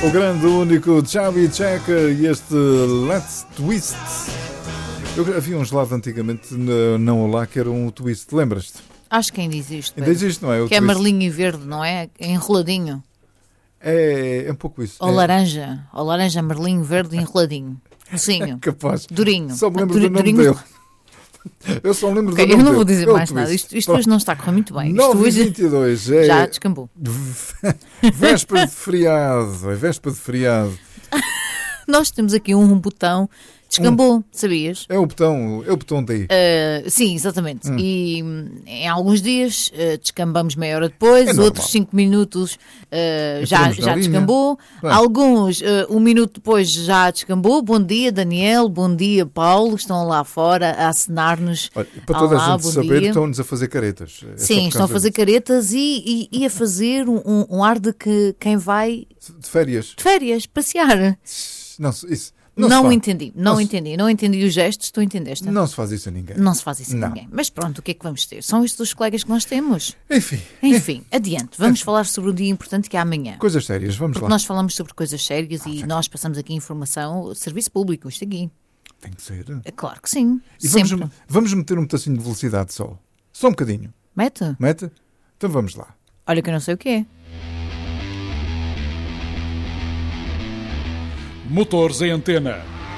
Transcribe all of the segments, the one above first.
O grande, único Chubby Checker e este Let's Twist. Havia um gelado antigamente na Olá que era um twist, lembras-te? Acho que ainda existe. Ainda existe, não é? O que twist. É marlinho e verde, não é? Enroladinho. É um pouco isso. Ou laranja, marlinho, verde e enroladinho. Docinho. Capaz. Durinho. Só me lembro do nome durinho. dele. Eu só me lembro do Okay, nome eu não dele. vou dizer É o mais twist. nada. Isto hoje não está a correr muito bem. 9h22 é... Já descambou. Véspera de feriado. É véspera de feriado. Nós temos aqui um botão. Descambou, sabias? É o botão daí. Sim, exatamente. E em alguns dias descambamos meia hora depois, outros 5 minutos já descambou. Bem. Alguns, 1 minuto depois já descambou. Bom dia, Daniel. Bom dia, Paulo. Estão lá fora a acenar-nos. Olha, para toda Olá, a gente saber, estão-nos a fazer caretas. Sim, estão a fazer caretas e a fazer um ar de que quem vai de férias. De férias, passear. Não, isso... Não entendi os gestos, tu entendeste? Não se faz isso a ninguém. Não se faz isso a ninguém. Mas pronto, o que é que vamos ter? São estes os colegas que nós temos. Enfim, adiante. Vamos falar sobre um dia importante que é amanhã. Coisas sérias, vamos Porque lá. nós falamos sobre coisas sérias e nós passamos aqui informação, serviço público, isto aqui. Tem que ser. É claro que sim. E sempre. vamos meter um pedacinho de velocidade só. Só um bocadinho. Mete? Então vamos lá. Olha que eu não sei o que é. Motores em Antena.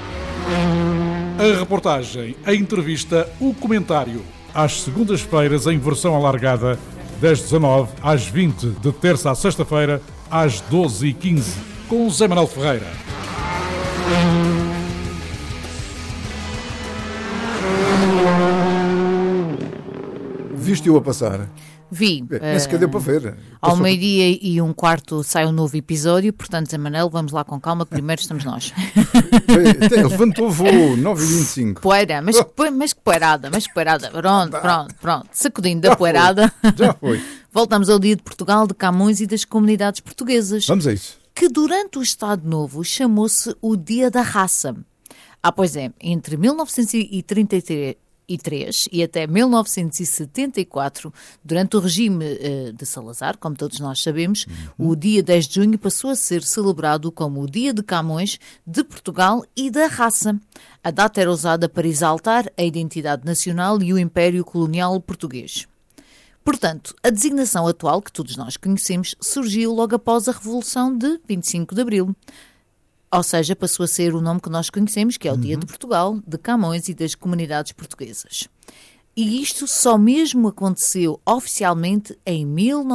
A reportagem, a entrevista, o comentário. Às segundas-feiras em versão alargada, das 19 às 20, de terça à sexta-feira, às 12h15, com Zé Manuel Ferreira. Viste-o a passar? Vi. Nem sequer deu para ver. Ao 12h15 sai um novo episódio, portanto, Zé Manel, vamos lá com calma, que primeiro estamos nós. Levantou voo, 9h25. Poeira, mas que poeirada. Pronto. Sacudindo da poeirada. Já foi. Voltamos ao Dia de Portugal, de Camões e das comunidades portuguesas. Vamos a isso. Que durante o Estado Novo chamou-se o Dia da Raça. Pois é, entre 1933 e até 1974, durante o regime de Salazar, como todos nós sabemos, o dia 10 de junho passou a ser celebrado como o Dia de Camões, de Portugal e da Raça. A data era usada para exaltar a identidade nacional e o Império Colonial Português. Portanto, a designação atual, que todos nós conhecemos, surgiu logo após a Revolução de 25 de Abril. Ou seja, passou a ser o nome que nós conhecemos, que é o Dia de Portugal, de Camões e das comunidades portuguesas. E isto só mesmo aconteceu oficialmente em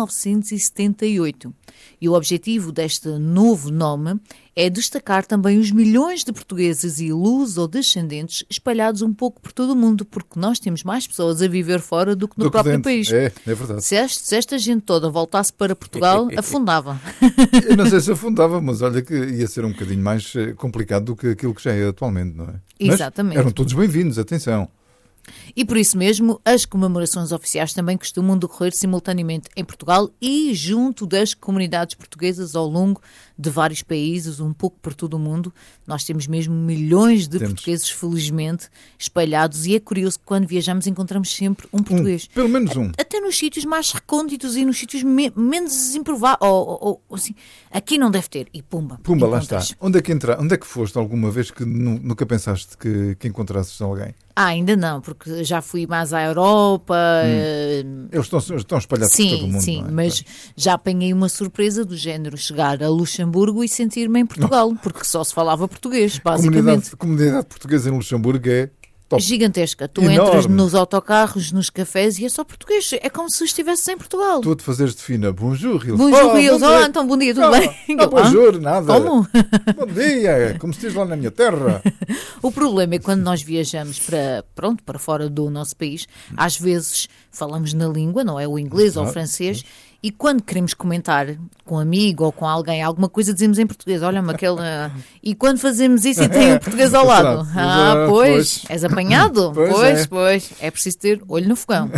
1978. E o objetivo deste novo nome é destacar também os milhões de portugueses e luso-descendentes espalhados um pouco por todo o mundo, porque nós temos mais pessoas a viver fora do que no próprio país. É verdade. Se esta gente toda voltasse para Portugal, afundava. Eu não sei se afundava, mas olha que ia ser um bocadinho mais complicado do que aquilo que já é atualmente, não é? Exatamente. Mas eram todos bem-vindos, atenção. E por isso mesmo, as comemorações oficiais também costumam decorrer simultaneamente em Portugal e junto das comunidades portuguesas ao longo de vários países, um pouco por todo o mundo. Nós temos mesmo milhões de portugueses, felizmente, espalhados, e é curioso que quando viajamos encontramos sempre um português. Pelo menos um. Até nos sítios mais recônditos e nos sítios menos improváveis. Ou assim, aqui não deve ter. E pumba, lá está. Onde é que foste alguma vez que nunca pensaste que encontrasses alguém? Ainda não, porque já fui mais à Europa. Eles estão espalhados por todo o mundo. Sim, não é? mas já apanhei uma surpresa do género chegar a Luxemburgo e sentir-me em Portugal, porque só se falava português, basicamente. A comunidade portuguesa em Luxemburgo é top. Gigantesca. Tu enorme. Entras nos autocarros, nos cafés e é só português. É como se estivesses em Portugal. Tu a te fazeres de fina. Bonjour, Rilf. Então bom dia, tudo bem? Bonjour, nada. Como? Bom dia, como se diz lá na minha terra. O problema é que quando nós viajamos para fora do nosso país, às vezes falamos na língua, não é? O inglês ou o francês, e quando queremos comentar com um amigo ou com alguém alguma coisa, dizemos em português, olha-me aquela... E quando fazemos isso e tem o português ao lado? Pois, és apanhado? Pois, é preciso ter olho no fogão.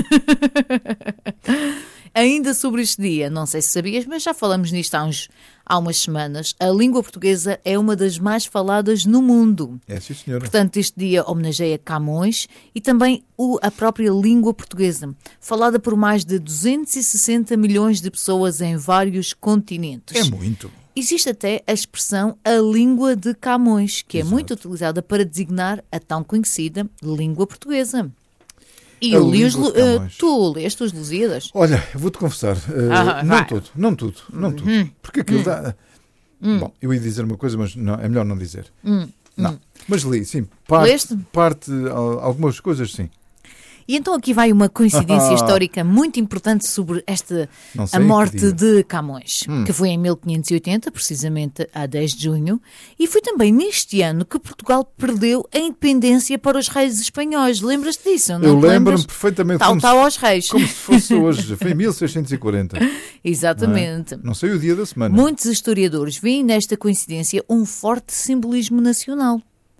Ainda sobre este dia, não sei se sabias, mas já falamos nisto há umas semanas, a língua portuguesa é uma das mais faladas no mundo. É, sim, senhora. Portanto, este dia homenageia Camões e também a própria língua portuguesa, falada por mais de 260 milhões de pessoas em vários continentes. É muito. Existe até a expressão a língua de Camões, que é Exato. muito utilizada para designar a tão conhecida língua portuguesa. E A eu li língua de Camões. tu leste os Lusíadas? Olha, eu vou-te confessar, vai. não tudo, porque aquilo dá... Bom, eu ia dizer uma coisa, mas não, é melhor não dizer. Não, mas li, sim, Leste? algumas coisas, sim. E então aqui vai uma coincidência histórica muito importante sobre Não sei a que morte dia. de Camões, que foi em 1580, precisamente a 10 de junho, e foi também neste ano que Portugal perdeu a independência para os reis espanhóis. Lembras-te disso? Não Eu te lembro-me lembras? perfeitamente Tal aos reis. como se fosse hoje, foi em 1640. Exatamente. Não sei o dia da semana. Muitos historiadores veem nesta coincidência um forte simbolismo nacional.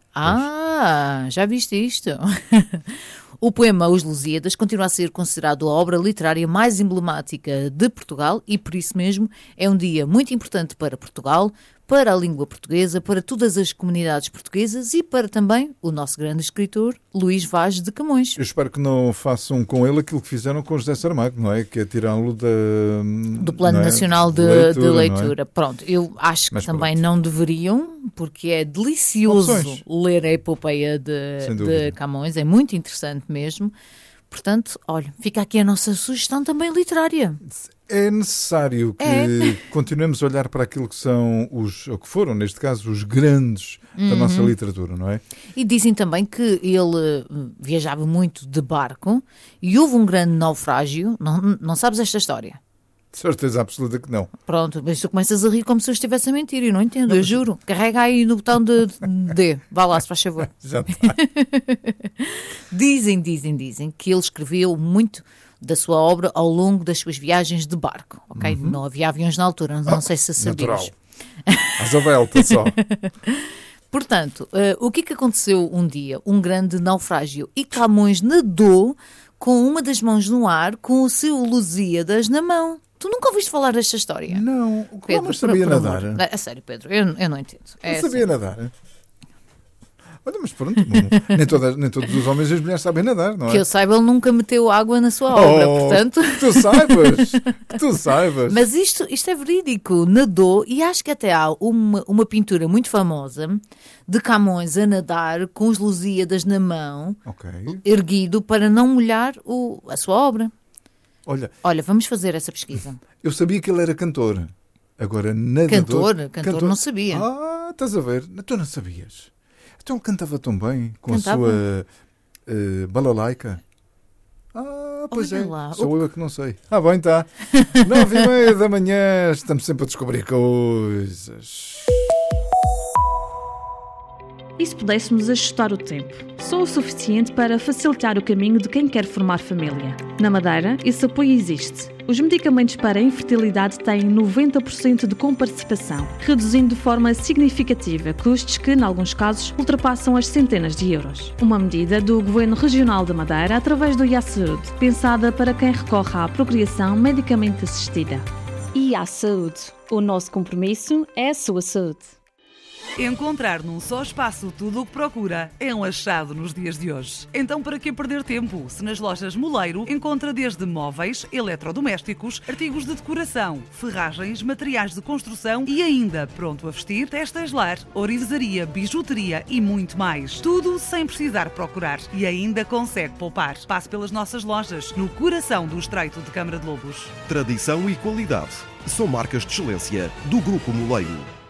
Já viste isto? O poema Os Lusíadas continua a ser considerado a obra literária mais emblemática de Portugal e, por isso mesmo, é um dia muito importante para Portugal, para a língua portuguesa, para todas as comunidades portuguesas e para também o nosso grande escritor, Luís Vaz de Camões. Eu espero que não façam com ele aquilo que fizeram com José Saramago, não é? Que é tirá-lo Do Plano não é? Nacional de não é? Leitura. Pronto, eu acho que Mas também pronto. não deveriam, porque é delicioso Opções. ler a epopeia Sem de dúvida. Camões, é muito interessante mesmo. Portanto, olha, fica aqui a nossa sugestão também literária. É necessário que continuemos a olhar para aquilo que são ou que foram, neste caso, os grandes da nossa literatura, não é? E dizem também que ele viajava muito de barco e houve um grande naufrágio. Não sabes esta história? De certeza absoluta que não. Pronto, mas tu começas a rir como se eu estivesse a mentir. Eu não entendo, eu juro. Carrega aí no botão de D. Vá lá, se faz favor. Já está. Dizem que ele escreveu muito da sua obra ao longo das suas viagens de barco, ok? Não havia aviões na altura, não sei se sabias. Natural. Asa delta só. Portanto, o que aconteceu um dia? Um grande naufrágio. E Camões nadou com uma das mãos no ar, com o seu Lusíadas na mão. Tu nunca ouviste falar desta história? Não, o Pedro, mas sabia por nadar. amor. A sério, Pedro, eu não entendo. Não sabia nadar. Olha, mas pronto, nem todos os homens e as mulheres sabem nadar, não é? Que eu saiba, ele nunca meteu água na sua obra, portanto... Que tu saibas. Mas isto é verídico. Nadou, e acho que até há uma pintura muito famosa de Camões a nadar com os Lusíadas na mão, Ok. erguido para não molhar a sua obra. Olha, Vamos fazer essa pesquisa. eu sabia que ele era cantor. Agora, nadador... Cantor não sabia. Estás a ver? Tu não sabias. Então ele cantava tão bem, com Cantava. a sua balalaica. Pois Olha é, lá. sou eu que não sei. Bem, tá. 9h30 da manhã, estamos sempre a descobrir coisas. E se pudéssemos ajustar o tempo? Só o suficiente para facilitar o caminho de quem quer formar família. Na Madeira, esse apoio existe. Os medicamentos para a infertilidade têm 90% de comparticipação, reduzindo de forma significativa custos que, em alguns casos, ultrapassam as centenas de euros. Uma medida do Governo Regional da Madeira através do IA Saúde, pensada para quem recorre à procriação medicamente assistida. IA Saúde. O nosso compromisso é a sua saúde. Encontrar num só espaço tudo o que procura é um achado nos dias de hoje. Então, para que perder tempo? Se nas lojas Moleiro encontra desde móveis, eletrodomésticos, artigos de decoração, ferragens, materiais de construção e ainda, pronto a vestir, testas lar, orivesaria, bijuteria e muito mais. Tudo sem precisar procurar e ainda consegue poupar. Passe pelas nossas lojas, no coração do Estreito de Câmara de Lobos. Tradição e qualidade são marcas de excelência do Grupo Moleiro.